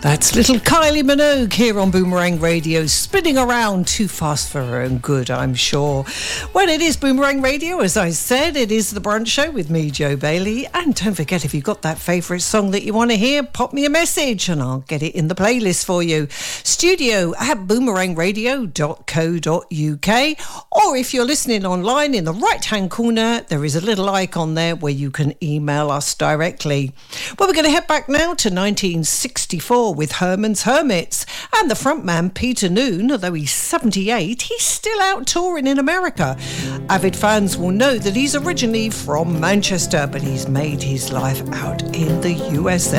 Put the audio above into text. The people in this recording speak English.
That's little Kylie Minogue here on Boomerang Radio, spinning around too fast for her own good, I'm sure. Well, it is Boomerang Radio, as I said. It is the brunch show with me, Joe Bailey. And don't forget, if you've got that favourite song that you want to hear, pop me a message and I'll get it in the playlist for you. studio@boomerangradio.co.uk, or if you're listening online, in the right-hand corner, there is a little icon there where you can email us directly. Well, we're going to head back now to 1964 with Herman's Hermits, and the frontman Peter Noone, although he's 78, he's still out touring in America. Avid fans will know that he's originally from Manchester, but he's made his life out in the USA.